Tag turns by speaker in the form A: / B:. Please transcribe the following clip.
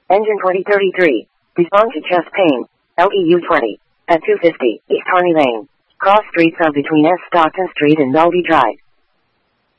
A: Engine 2033. Respond to chest pain. LEU 20. At 250, East Harney Lane. Cross streets of between S. Stockton Street and Bellevue Drive.